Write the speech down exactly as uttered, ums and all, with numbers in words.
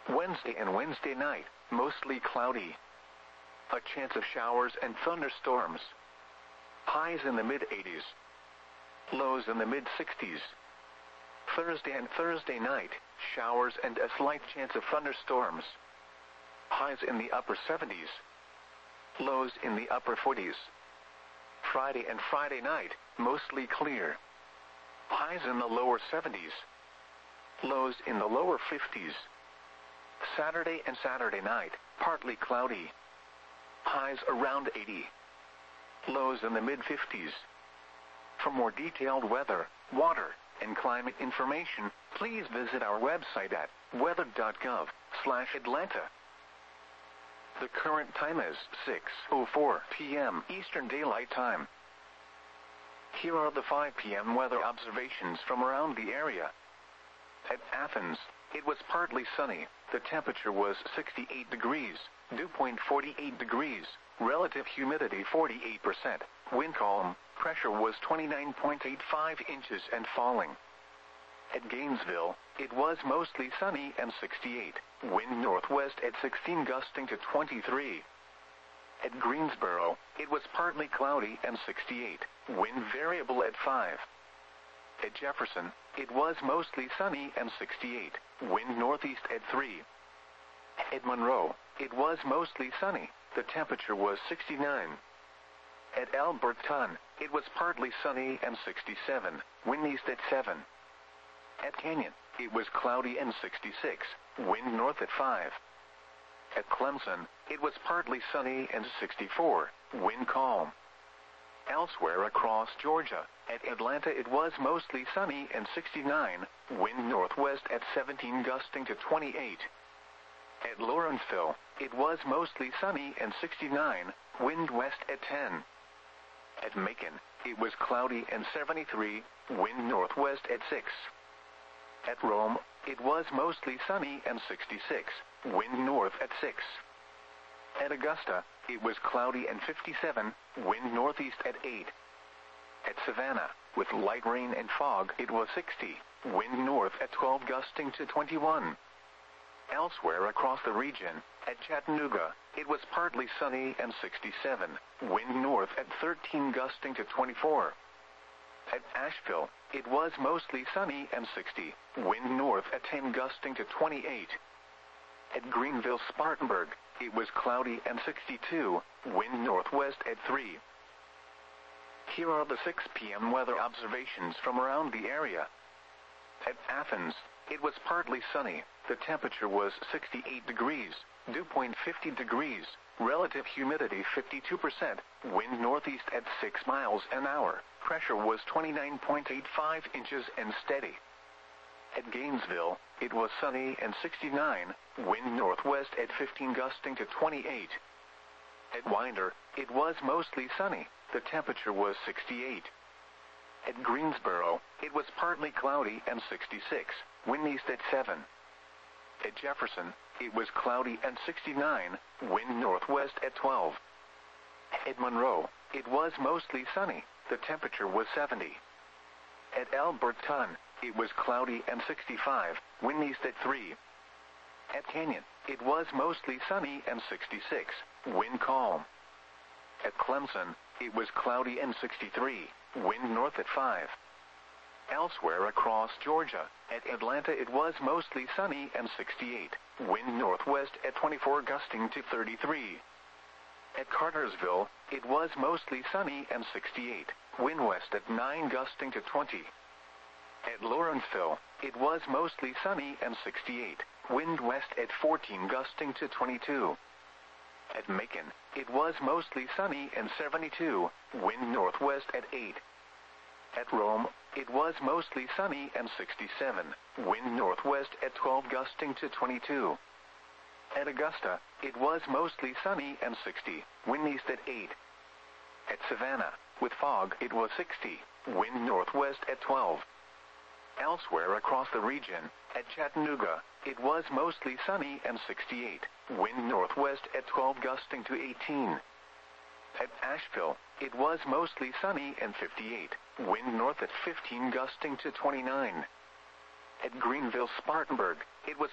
Wednesday and Wednesday night, mostly cloudy. A chance of showers and thunderstorms. Highs in the mid eighties. Lows in the mid sixties. Thursday and Thursday night, showers and a slight chance of thunderstorms. Highs in the upper seventies. Lows in the upper forties. Friday and Friday night, mostly clear. Highs in the lower seventies. Lows in the lower fifties. Saturday and Saturday night, partly cloudy. Highs around eighty. Lows in the mid fifties. For more detailed weather, water, and climate information, please visit our website at weather dot gov slash Atlanta. The current time is six oh four p m Eastern Daylight Time. Here are the five p m weather observations from around the area. At Athens, it was partly sunny. The temperature was sixty-eight degrees, dew point forty-eight degrees, relative humidity forty-eight percent, wind calm, pressure was twenty-nine point eight five inches and falling. At Gainesville, it was mostly sunny and sixty-eight, wind northwest at sixteen gusting to twenty-three. At Greensboro, it was partly cloudy and sixty-eight, wind variable at five. At Jefferson, it was mostly sunny and sixty-eight, wind northeast at three. At Monroe, it was mostly sunny, the temperature was sixty-nine. At Alberton, it was partly sunny and sixty-seven, wind east at seven. At Canyon, it was cloudy and sixty-six, wind north at five. At Clemson, it was partly sunny and sixty-four, wind calm. Elsewhere across Georgia, at Atlanta it was mostly sunny and sixty-nine, wind northwest at seventeen gusting to twenty-eight. At Lawrenceville, it was mostly sunny and sixty-nine, wind west at ten. At Macon, it was cloudy and seventy-three, wind northwest at six. At Rome, it was mostly sunny and sixty-six, wind north at six. At Augusta, it was cloudy and fifty-seven, wind northeast at eight. At Savannah, with light rain and fog, it was sixty, wind north at twelve gusting to twenty-one. Elsewhere across the region, at Chattanooga, it was partly sunny and sixty-seven, wind north at thirteen gusting to twenty-four. At Asheville, it was mostly sunny and sixty, wind north at ten gusting to twenty-eight. At Greenville-Spartanburg, it was cloudy and sixty-two, wind northwest at three. Here are the six p m weather observations from around the area. At Athens, it was partly sunny. The temperature was sixty-eight degrees, dew point fifty degrees, relative humidity fifty-two percent, wind northeast at six miles an hour, pressure was twenty-nine point eight five inches and steady. At Gainesville, it was sunny and sixty-nine, wind northwest at fifteen gusting to twenty-eight. At Winder, it was mostly sunny. The temperature was sixty-eight. At Greensboro, it was partly cloudy and sixty-six, wind east at seven. At Jefferson, it was cloudy and sixty-nine, wind northwest at twelve. At Monroe, it was mostly sunny. The temperature was seventy. At Alberton, it was cloudy and sixty-five, wind east at three. At Canyon, it was mostly sunny and sixty-six, wind calm. At Clemson, it was cloudy and sixty-three, wind north at five. Elsewhere across Georgia, at Atlanta it was mostly sunny and sixty-eight, wind northwest at twenty-four gusting to thirty-three. At Cartersville, it was mostly sunny and sixty-eight, wind west at nine gusting to twenty. At Lawrenceville, it was mostly sunny and sixty-eight, wind west at fourteen gusting to twenty-two. At Macon, it was mostly sunny and seventy-two, wind northwest at eight. At Rome, it was mostly sunny and sixty-seven, wind northwest at twelve gusting to twenty-two. At Augusta, it was mostly sunny and sixty, wind east at eight. At Savannah, with fog, it was sixty, wind northwest at twelve. Elsewhere across the region, at Chattanooga, it was mostly sunny and sixty-eight, wind northwest at twelve gusting to eighteen. At Asheville, it was mostly sunny and fifty-eight, wind north at fifteen gusting to twenty-nine. At Greenville-Spartanburg, it was